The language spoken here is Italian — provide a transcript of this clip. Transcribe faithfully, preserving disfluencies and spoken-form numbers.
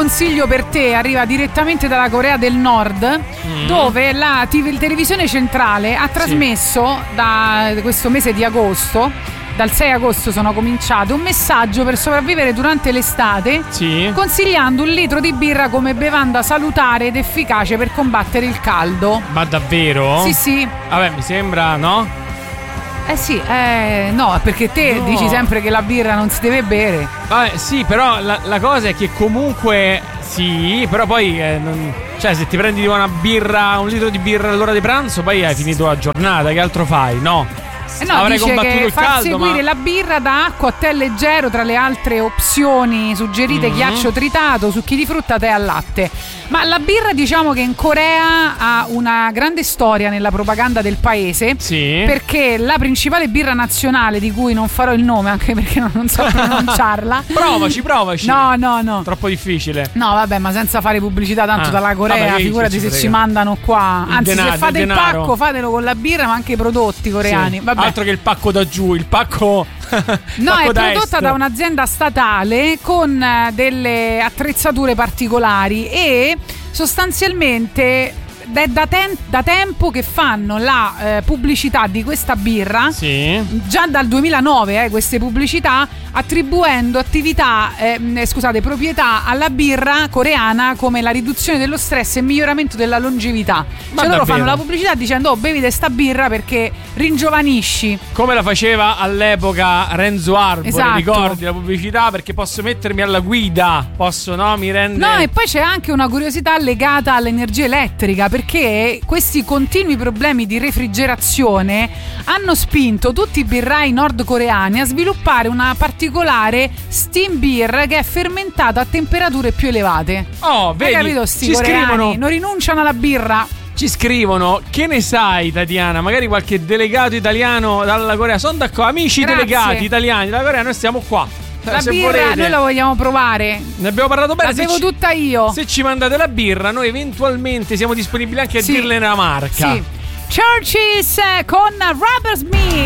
consiglio per te arriva direttamente dalla Corea del Nord, mm. dove la tiv- televisione centrale ha trasmesso sì. da questo mese di agosto, dal sei agosto sono cominciate, un messaggio per sopravvivere durante l'estate, sì. consigliando un litro di birra come bevanda salutare ed efficace per combattere il caldo. Ma davvero? Sì, sì. Vabbè, mi sembra, no? Eh sì, eh, no, perché te no. dici sempre che la birra non si deve bere. Vabbè, sì, però la, la cosa è che comunque sì, però poi eh, non, cioè se ti prendi una birra, un litro di birra all'ora di pranzo, poi hai finito la giornata, che altro fai, no? Eh no, avrei dice combattuto che il far caldo, seguire ma... la birra da acqua a tè leggero, tra le altre opzioni suggerite, mm-hmm. ghiaccio tritato, succhi di frutta, tè al latte. Ma la birra, diciamo che in Corea ha una grande storia nella propaganda del paese, sì. perché la principale birra nazionale, di cui non farò il nome anche perché non so pronunciarla. Provaci, provaci. No, no, no. Troppo difficile. No, vabbè, ma senza fare pubblicità tanto ah, dalla Corea, vabbè, figurati se ci ci mandano qua. Il Anzi, denaro, se fate il, il pacco, fatelo con la birra, ma anche i prodotti coreani. Sì. Vabbè. Altro che il pacco da giù, il pacco no, pacco è da prodotta est. da un'azienda statale con delle attrezzature particolari e sostanzialmente è da, ten- da tempo che fanno la eh, pubblicità di questa birra, sì. già dal duemilanove eh, queste pubblicità, attribuendo attività eh, scusate proprietà alla birra coreana come la riduzione dello stress e il miglioramento della longevità. Ma cioè loro davvero? fanno la pubblicità dicendo oh, bevi sta birra perché ringiovanisci, come la faceva all'epoca Renzo Arbore, esatto. ricordi la pubblicità? Perché posso mettermi alla guida, posso, no, mi rende... No, e poi c'è anche una curiosità legata all'energia elettrica, perché questi continui problemi di refrigerazione hanno spinto tutti i birrai nordcoreani a sviluppare una particolare steam beer che è fermentata a temperature più elevate. Oh, vedi, hai capito, sti ci coreani scrivono, non rinunciano alla birra. ci scrivono, che ne sai Tatiana? Magari qualche delegato italiano dalla Corea. Sono d'accordo, amici Grazie. delegati italiani dalla Corea, noi stiamo qua. La se birra volete. noi la vogliamo provare. Ne abbiamo parlato bene. La bevo ci, tutta io. Se ci mandate la birra, noi eventualmente siamo disponibili anche a sì. dirle una marca. Sì. Churches con Rubber Smith.